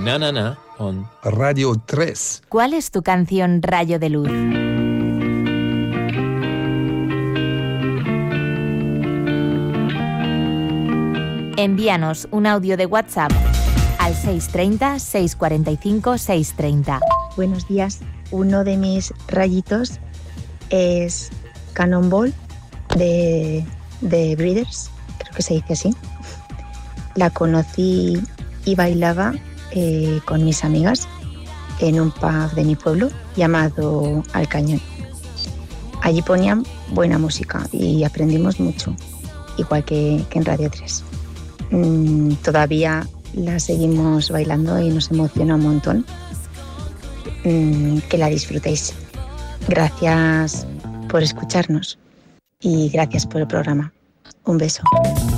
Na Na Na on Radio 3. ¿Cuál es tu canción Rayo de Luz? Envíanos un audio de WhatsApp al 630-645-630. Buenos días. Uno de mis rayitos es Cannonball de Breeders, creo que se dice así. La conocí y bailaba con mis amigas en un pub de mi pueblo llamado Al Cañón. Allí ponían buena música y aprendimos mucho, igual que en Radio 3. Todavía la seguimos bailando y nos emociona un montón. Que la disfrutéis. Gracias por escucharnos y gracias por el programa. Un beso.